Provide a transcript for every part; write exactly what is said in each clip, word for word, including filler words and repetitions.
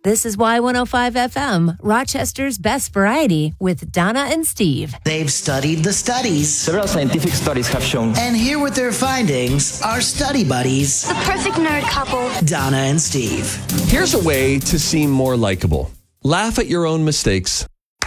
This is Y one oh five F M, Rochester's best variety with Donna and Steve. They've studied the studies. Several scientific studies have shown. And here with their findings are study buddies, the perfect nerd couple, Donna and Steve. Here's a way to seem more likable. Laugh at your own mistakes.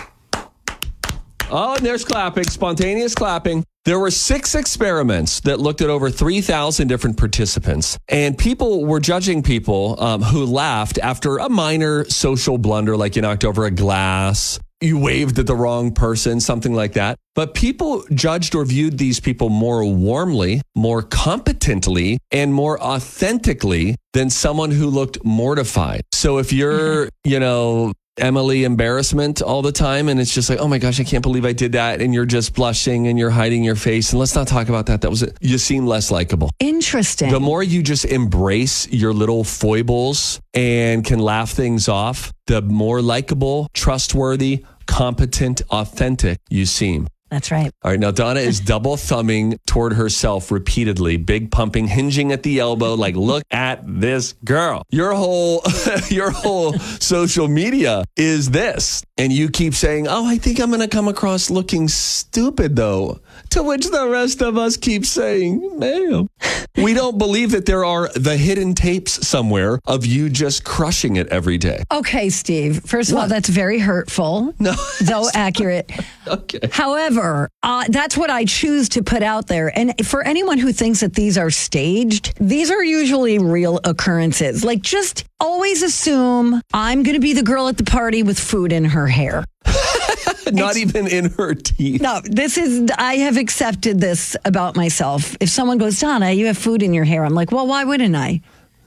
Oh, and there's clapping, spontaneous clapping. There were six experiments that looked at over three thousand different participants, and people were judging people um, who laughed after a minor social blunder, like you knocked over a glass, you waved at the wrong person, something like that. But people judged or viewed these people more warmly, more competently, and more authentically than someone who looked mortified. So if you're, you know, Emily embarrassment all the time, and it's just like, oh my gosh, I can't believe I did that, and you're just blushing and you're hiding your face, and let's not talk about that. That was it. You seem less likable. Interesting. The more you just embrace your little foibles and can laugh things off, the more likable, trustworthy, competent, authentic you seem. That's right. All right, now Donna is double thumbing toward herself repeatedly, big pumping, hinging at the elbow, like, look at this girl. Your whole your whole social media is this. And you keep saying, oh, I think I'm going to come across looking stupid, though. To which the rest of us keep saying, ma'am. We don't believe that there are the hidden tapes somewhere of you just crushing it every day. Okay, Steve. First of What? all, that's very hurtful, No. though accurate. Okay. However, uh, that's what I choose to put out there. And for anyone who thinks that these are staged, these are usually real occurrences. Like, just always assume I'm going to be the girl at the party with food in her hair. Not even in her teeth. No, this is, I have accepted this about myself. If someone goes, Donna, you have food in your hair, I'm like, well, why wouldn't I?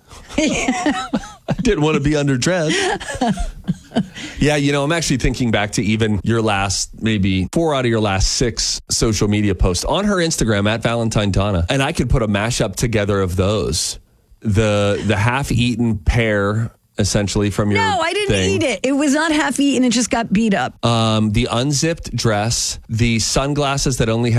I didn't want to be underdressed. Yeah, you know, I'm actually thinking back to even your last, maybe four out of your last six social media posts on her Instagram at Valentine Donna. And I could put a mashup together of those. The the half-eaten pear, essentially, from your No, I didn't thing. eat it. It was not half eaten. It just got beat up. Um, the unzipped dress, the sunglasses that only have